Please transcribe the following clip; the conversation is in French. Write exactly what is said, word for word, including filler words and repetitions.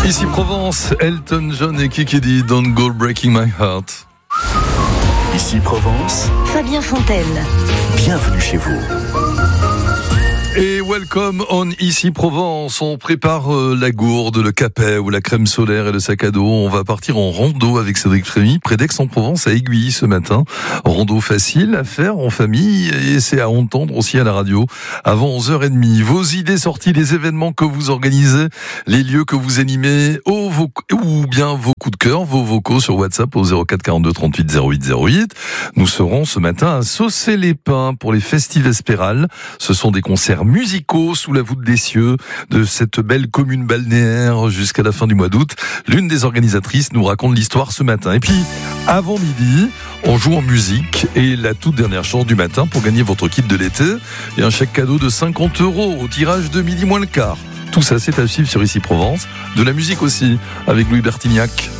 Ici Provence, Elton John et Kiki D, Don't Go Breaking My Heart. Ici Provence, Fabien Fontaine. Bienvenue chez vous. Et welcome on Ici Provence. On prépare euh, la gourde, le capet ou la crème solaire et le sac à dos. On va partir en rando avec Cédric Frémy près d'Aix-en-Provence à Aiguilly ce matin. Rando facile à faire en famille et c'est à entendre aussi à la radio avant onze heures trente. Vos idées sorties des événements que vous organisez, les lieux que vous animez ou, vos, ou bien vos coups de cœur, vos vocaux sur WhatsApp au zéro quatre quarante-deux trente-huit zéro huit zéro huit. Nous serons ce matin à Saucé-les-Pins pour les Festives Espérales. Ce sont des concerts musicaux sous la voûte des cieux de cette belle commune balnéaire jusqu'à la fin du mois d'août. L'une des organisatrices nous raconte l'histoire ce matin. Et puis, avant midi, on joue en musique et la toute dernière chance du matin pour gagner votre kit de l'été et un chèque cadeau de cinquante euros au tirage de midi moins le quart. Tout ça, c'est à suivre sur Ici Provence. De la musique aussi, avec Louis Bertignac.